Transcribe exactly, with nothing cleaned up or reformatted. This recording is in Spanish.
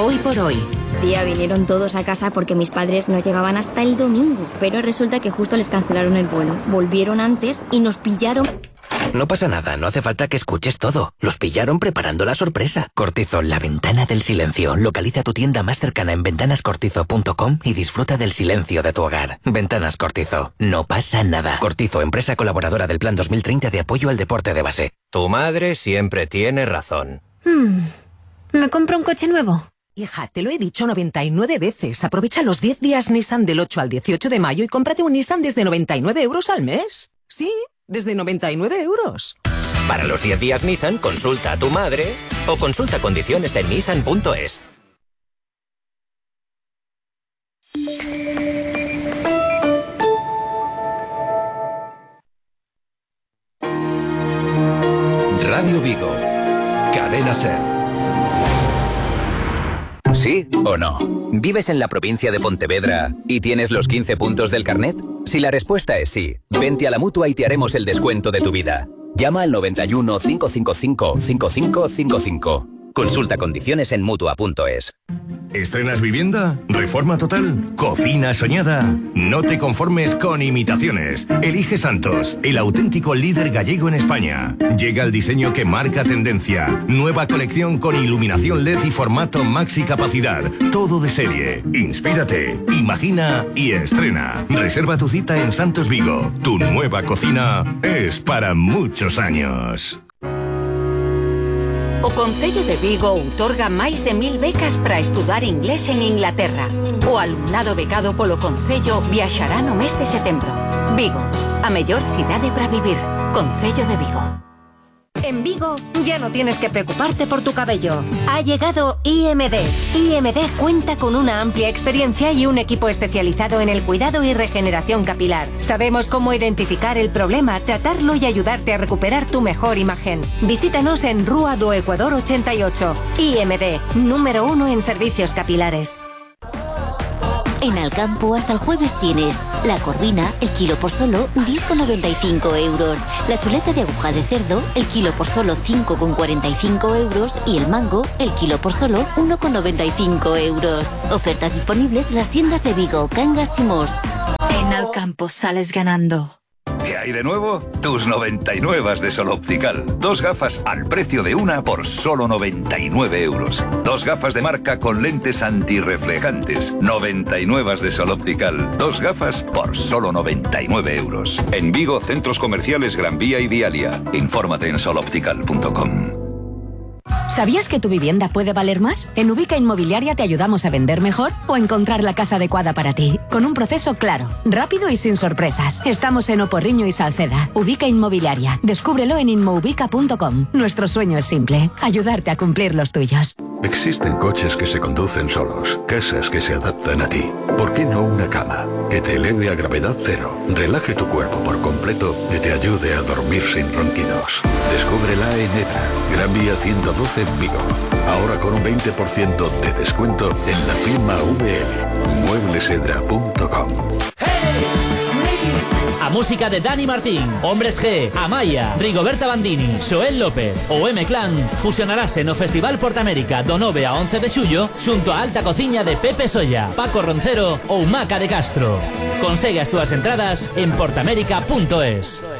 Hoy por hoy. Tía, vinieron todos a casa porque mis padres no llegaban hasta el domingo. Pero resulta que justo les cancelaron el vuelo. Volvieron antes y nos pillaron... No pasa nada, no hace falta que escuches todo. Los pillaron preparando la sorpresa. Cortizo, la ventana del silencio. Localiza tu tienda más cercana en ventanas cortizo punto com y disfruta del silencio de tu hogar. Ventanas Cortizo. No pasa nada. Cortizo, empresa colaboradora del Plan dos mil treinta de apoyo al deporte de base. Tu madre siempre tiene razón. Hmm. ¿Me compro un coche nuevo? Hija, te lo he dicho noventa y nueve veces. Aprovecha los diez días Nissan del ocho al dieciocho de mayo y cómprate un Nissan desde noventa y nueve euros al mes. Sí, desde noventa y nueve euros. Para los diez días Nissan, consulta a tu madre o consulta condiciones en nissan punto es. Radio Vigo, Cadena SER. ¿Sí o no? ¿Vives en la provincia de Pontevedra y tienes los quince puntos del carnet? Si la respuesta es sí, vente a la Mutua y te haremos el descuento de tu vida. Llama al noventa y uno, cinco cinco cinco, cinco cinco cinco cinco. Consulta condiciones en mutua punto es. ¿Estrenas vivienda? ¿Reforma total? ¿Cocina soñada? No te conformes con imitaciones. Elige Santos, el auténtico líder gallego en España. Llega el diseño que marca tendencia. Nueva colección con iluminación L E D y formato maxi capacidad. Todo de serie. Inspírate, imagina y estrena. Reserva tu cita en Santos Vigo. Tu nueva cocina es para muchos años. O Concello de Vigo outorga máis de mil becas para estudar inglés en Inglaterra. O alumnado becado polo Concello viaxará no mes de setembro. Vigo, a mellor cidade para vivir. Concello de Vigo. En Vigo ya no tienes que preocuparte por tu cabello. Ha llegado I M D. I M D cuenta con una amplia experiencia y un equipo especializado en el cuidado y regeneración capilar. Sabemos cómo identificar el problema, tratarlo y ayudarte a recuperar tu mejor imagen. Visítanos en Rúa do Ecuador ochenta y ocho. I M D, número uno en servicios capilares. En Alcampo hasta el jueves tienes la corvina, el kilo por solo diez con noventa y cinco euros. La chuleta de aguja de cerdo, el kilo por solo cinco con cuarenta y cinco euros. Y el mango, el kilo por solo uno con noventa y cinco euros. Ofertas disponibles en las tiendas de Vigo, Cangas y Mos. En Alcampo sales ganando. ¿Qué hay de nuevo? Tus noventa y nueve de Sol Optical. Dos gafas al precio de una por solo noventa y nueve euros. Dos gafas de marca con lentes antirreflejantes. noventa y nueve de Sol Optical. Dos gafas por solo noventa y nueve euros. En Vigo, centros comerciales Gran Vía y Dialia. Infórmate en sol optical punto com. ¿Sabías que tu vivienda puede valer más? En Ubica Inmobiliaria te ayudamos a vender mejor o encontrar la casa adecuada para ti. Con un proceso claro, rápido y sin sorpresas. Estamos en Oporriño y Salceda. Ubica Inmobiliaria. Descúbrelo en inmoubica punto com. Nuestro sueño es simple: ayudarte a cumplir los tuyos. Existen coches que se conducen solos, casas que se adaptan a ti. ¿Por qué no una cama que te eleve a gravedad cero, relaje tu cuerpo por completo y te ayude a dormir sin ronquidos? Descúbrela en Edra, Gran Vía ciento doce Vigo. Ahora con un veinte por ciento de descuento en la firma V L. muebles edra punto com. A música de Dani Martín, Hombres G, Amaya, Rigoberta Bandini, Xoel López ou M-Clan fusionarase no Festival Portamérica do nove a once de xullo xunto a Alta Cociña de Pepe Solla, Paco Roncero ou Maca de Castro. Consegue as túas entradas en portamérica punto es.